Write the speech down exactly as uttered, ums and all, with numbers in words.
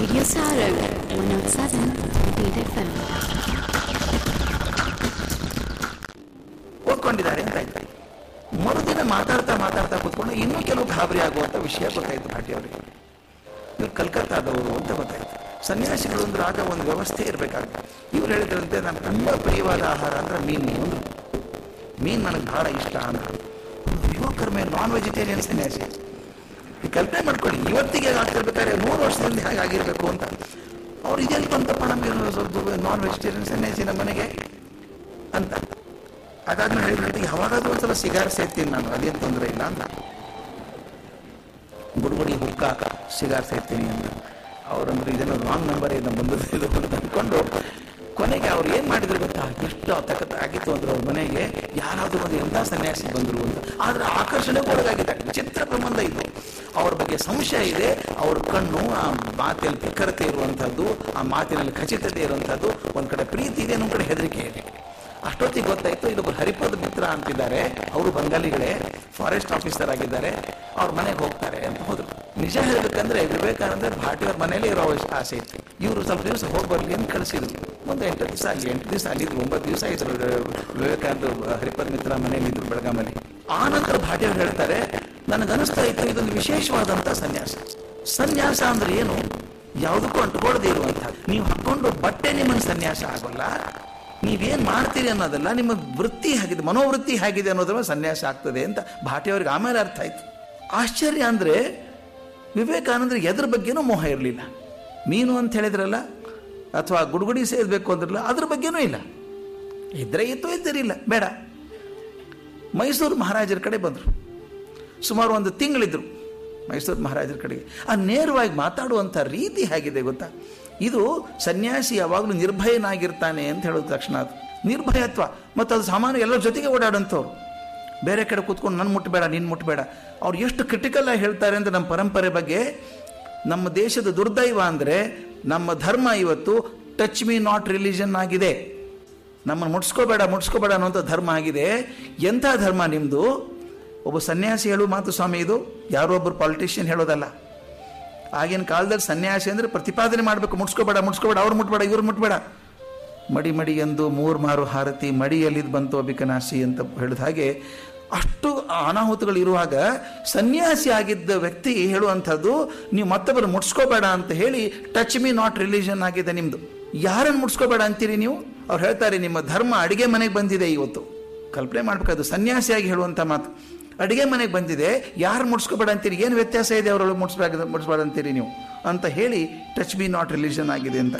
Radio Sarang, one oh seven point eight F M. ಓದ್ಕೊಂಡಿದ್ದಾರೆ ಅಂತ ಆಯ್ತು. ಮರುದಿನ ಮಾತಾಡ್ತಾ ಮಾತಾಡ್ತಾ ಕೂತ್ಕೊಂಡು ಇನ್ನೂ ಕೆಲವು ಗಾಬರಿ ಆಗುವಂಥ ವಿಷಯ ಗೊತ್ತಾಯ್ತು ಭಾಟಿ ಅವರಿಗೆ. ಇವ್ರು ಕಲ್ಕತ್ತಾದವರು ಅಂತ ಗೊತ್ತಾಯ್ತು. ಸನ್ಯಾಸಿಗಳು ಅಂದ್ರೆ ಆಗ ಒಂದು ವ್ಯವಸ್ಥೆ ಇರಬೇಕಾಗುತ್ತೆ. ಇವ್ರು ಹೇಳಿದ್ರಂತೆ ನಾನು ತುಂಬ ಪ್ರಿಯವಾದ ಆಹಾರ ಅಂದ್ರೆ ಮೀನು ಅಂದರು. ಮೀನು ನನಗೆ ಬಹಳ ಇಷ್ಟ ಅಂದರು. ಯುವಕರ್ಮೆ ನಾನ್ ವೆಜಿಟೇರಿಯನ್ ಸನ್ಯಾಸಿ. ಈ ಕಲ್ಪನೆ ಮಾಡ್ಕೊಳ್ಳಿ, ಇವತ್ತಿಗೆ ಆಗ್ತಿರ್ಬೇಕಾದ್ರೆ ನೂರು ವರ್ಷದಿಂದ ಹೇಗೆ ಆಗಿರಬೇಕು ಅಂತ. ಅವ್ರು ಇದೆಲ್ಲಿ ಬಂತಪ್ಪ ನಮಗೆ ಸ್ವಲ್ಪ ನಾನ್ ವೆಜಿಟೇರಿಯನ್ ಸನ್ಯಾಸಿ ನಮ್ಮ ಮನೆಗೆ ಅಂತ. ಅದಾದ್ಮೇಲೆ ಹೇಳಿದ್ರೆ ಯಾವಾಗಾದ್ರೂ ಒಂದ್ಸಲ ಸಿಗಾರ್ ಸೇರ್ತೀನಿ ನಾನು, ಅದೇನು ತೊಂದರೆ ಇಲ್ಲ ಅಂತ. ಬುಡ್ಬುಡಿ ಹುಕ್ಕ ಸಿಗಾರ್ ಸೇರ್ತೀನಿ ಅಂತ. ಅವ್ರಂದ್ರೆ ಇದನ್ನು ರಾಂಗ್ ನಂಬರ್ ಇದನ್ನು ಬಂದದ್ದು ಅಂತ ಅಂದ್ಕೊಂಡು ಕೊನೆಗೆ ಅವ್ರು ಏನು ಮಾಡಿದ್ರು ಗೊತ್ತಾ, ಎಷ್ಟು ತಕತ್ ಆಗಿತ್ತು ಅಂದ್ರೆ ಅವ್ರ ಮನೆಗೆ ಯಾರಾದರೂ ಒಂದು ಎಂಥ ಸನ್ಯಾಸಿ ಬಂದರು ಅಂತ. ಆದರೆ ಆಕರ್ಷಣೆಗೆ ಒಳಗಾಗಿದ್ದಾರೆ. ವಿಚಿತ್ರ ಪ್ರಬಂಧ ಇದು. ಅವ್ರ ಬಗ್ಗೆ ಸಂಶಯ ಇದೆ. ಅವ್ರ ಕಣ್ಣು ಆ ಮಾತಿನಲ್ಲಿ ನಿಖರತೆ ಇರುವಂಥದ್ದು, ಆ ಮಾತಿನಲ್ಲಿ ಖಚಿತತೆ ಇರುವಂಥದ್ದು. ಒಂದು ಕಡೆ ಪ್ರೀತಿ ಇದೆ, ಇನ್ನೊಂದು ಕಡೆ ಹೆದರಿಕೆ ಇದೆ. ಅಷ್ಟೊತ್ತಿಗೆ ಗೊತ್ತಾಯ್ತು ಇಲ್ಲೊಬ್ಬರು ಹರಿಪದ ಮಿತ್ರ ಅಂತಿದ್ದಾರೆ, ಅವರು ಬಂಗಾಲಿಗಳೇ, ಫಾರೆಸ್ಟ್ ಆಫೀಸರ್ ಆಗಿದ್ದಾರೆ. ಅವ್ರ ಮನೆಗೆ ಹೋಗ್ತಾರೆ ಅಂತ ಹೋದ್ರು. ನಿಜ ಹೇಳಬೇಕಂದ್ರೆ ವಿವೇಕಾನಂದ ಭಾಟಿಯವ್ರ ಮನೇಲಿ ಇರೋ ಆಸೆ ಇತ್ತು. ಇವರು ಸ್ವಲ್ಪ ದಿವಸ ಹೋಗಿ ಬರಲಿ ಅಂತ ಕಳಿಸಿದ್ರು. ಒಂದು ಎಂಟು ದಿವಸ ಅಲ್ಲಿ ಎಂಟು ದಿವಸ ಅಲ್ಲಿದ್ರು, ಒಂಬತ್ತು ದಿವಸ ಇದ್ರು ವಿವೇಕಾನಂದ ಹರಿಪದ ಮಿತ್ರ ಮನೇಲಿ ಇದ್ರು ಬೆಳಗಾಮಲ್ಲಿ. ಆ ನಂತರ ಭಾಟಿಯವ್ರು ಹೇಳ್ತಾರೆ, ನನಗನ್ನಿಸ್ತಾ ಇತ್ತು ಇದೊಂದು ವಿಶೇಷವಾದಂಥ ಸನ್ಯಾಸ. ಸನ್ಯಾಸ ಅಂದ್ರೆ ಏನು? ಯಾವುದಕ್ಕೂ ಅಂಟುಕೊಳ್ಳದೆ ಇರುವಂಥ. ನೀವು ಹಾಕೊಂಡು ಬಟ್ಟೆ ನಿಮ್ಮನ್ನು ಸನ್ಯಾಸ ಆಗೋಲ್ಲ. ನೀವೇನು ಮಾಡ್ತೀರಿ ಅನ್ನೋದಲ್ಲ, ನಿಮ್ಮ ವೃತ್ತಿ ಹೇಗಿದೆ, ಮನೋವೃತ್ತಿ ಹೇಗಿದೆ ಅನ್ನೋದ್ರ ಸನ್ಯಾಸ ಆಗ್ತದೆ ಅಂತ ಭಾಟಿಯವ್ರಿಗೆ ಆಮೇಲೆ ಅರ್ಥ ಆಯ್ತು. ಆಶ್ಚರ್ಯ ಅಂದರೆ ವಿವೇಕಾನಂದರಿಗೆ ಎದ್ರ ಬಗ್ಗೆನೂ ಮೋಹ ಇರಲಿಲ್ಲ. ಮೀನು ಅಂತ ಹೇಳಿದ್ರಲ್ಲ, ಅಥವಾ ಗುಡುಗುಡಿ ಸೇರಬೇಕು ಅಂದ್ರಲ್ಲ, ಅದ್ರ ಬಗ್ಗೆನೂ ಇಲ್ಲ. ಇದ್ರೆ ಇತ್ತು, ಇದ್ದರಿಲ್ಲ, ಬೇಡ. ಮೈಸೂರು ಮಹಾರಾಜರ ಕಡೆ ಬಂದರು. ಸುಮಾರು ಒಂದು ತಿಂಗಳಿದ್ರು ಮೈಸೂರು ಮಹಾರಾಜರ ಕಡೆಗೆ. ಆ ನೇರವಾಗಿ ಮಾತಾಡುವಂಥ ರೀತಿ ಹೇಗಿದೆ ಗೊತ್ತಾ? ಇದು ಸನ್ಯಾಸಿ ಯಾವಾಗಲೂ ನಿರ್ಭಯನಾಗಿರ್ತಾನೆ ಅಂತ ಹೇಳೋದು ತಕ್ಷಣ ಅದು ನಿರ್ಭಯತ್ವ. ಮತ್ತು ಅದು ಸಾಮಾನ್ಯ ಎಲ್ಲರ ಜೊತೆಗೆ ಓಡಾಡೋಂಥವ್ರು. ಬೇರೆ ಕಡೆ ಕೂತ್ಕೊಂಡು ನನ್ನ ಮುಟ್ಟಬೇಡ, ನೀನು ಮುಟ್ಟಬೇಡ. ಅವ್ರು ಎಷ್ಟು ಕ್ರಿಟಿಕಲ್ ಆಗಿ ಹೇಳ್ತಾರೆ ಅಂದರೆ ನಮ್ಮ ಪರಂಪರೆ ಬಗ್ಗೆ. ನಮ್ಮ ದೇಶದ ದುರ್ದೈವ ಅಂದರೆ ನಮ್ಮ ಧರ್ಮ ಇವತ್ತು ಟಚ್ ಮೀ ನಾಟ್ ರಿಲಿಜನ್ ಆಗಿದೆ. ನಮ್ಮನ್ನು ಮುಟ್ಸ್ಕೋಬೇಡ ಮುಟ್ಸ್ಕೋಬೇಡ ಅನ್ನೋಂಥ ಧರ್ಮ ಆಗಿದೆ. ಎಂಥ ಧರ್ಮ ನಿಮ್ಮದು? ಒಬ್ಬ ಸನ್ಯಾಸಿ ಹೇಳುವ ಮಾತು ಸ್ವಾಮಿ ಇದು, ಯಾರೋ ಒಬ್ಬರು ಪಾಲಿಟಿಷಿಯನ್ ಹೇಳೋದಲ್ಲ. ಆಗಿನ ಕಾಲದಲ್ಲಿ ಸನ್ಯಾಸಿ ಅಂದರೆ ಪ್ರತಿಪಾದನೆ ಮಾಡಬೇಕು, ಮುಟ್ಸ್ಕೋಬೇಡ ಮುಟ್ಸ್ಕೋಬೇಡ, ಅವ್ರು ಮುಟ್ಬೇಡ ಇವ್ರು ಮುಟ್ಬೇಡ. ಮಡಿ ಮಡಿ ಎಂದು ಮೂರು ಮಾರು ಹಾರತಿ ಮಡಿಯಲ್ಲಿದ್ದು ಬಂತು ಅಬಿಕನಾಸಿ ಅಂತ ಹೇಳಿದ ಹಾಗೆ ಅಷ್ಟು ಅನಾಹುತಗಳು ಇರುವಾಗ ಸನ್ಯಾಸಿ ಆಗಿದ್ದ ವ್ಯಕ್ತಿ ಹೇಳುವಂಥದ್ದು, ನೀವು ಮತ್ತೊಬ್ಬರು ಮುಟ್ಸ್ಕೋಬೇಡ ಅಂತ ಹೇಳಿ ಟಚ್ ಮೀ ನಾಟ್ ರಿಲಿಜನ್ ಆಗಿದೆ ನಿಮ್ಮದು. ಯಾರನ್ನು ಮುಟ್ಸ್ಕೋಬೇಡ ಅಂತೀರಿ ನೀವು? ಅವ್ರು ಹೇಳ್ತಾರೆ ನಿಮ್ಮ ಧರ್ಮ ಅಡಿಗೆ ಮನೆಗೆ ಬಂದಿದೆ ಇವತ್ತು. ಕಲ್ಪನೆ ಮಾಡ್ಬೇಕಾದ್ರು ಸನ್ಯಾಸಿಯಾಗಿ ಹೇಳುವಂಥ ಮಾತು. ಅಡುಗೆ ಮನೆಗೆ ಬಂದಿದೆ, ಯಾರು ಮುಟ್ಸ್ಕೋಬೇಡ ಅಂತೀರಿ? ಏನು ವ್ಯತ್ಯಾಸ ಇದೆ ಅವರೊಳಗೆ ಮುಟ್ಸ್ಬೇಡ ಮುಟ್ಸ್ಬೇಡ ಅಂತೀರಿ ನೀವು ಅಂತ ಹೇಳಿ ಟಚ್ ಮೀ ನಾಟ್ ರಿಲಿಜನ್ ಆಗಿದೆ ಅಂತ.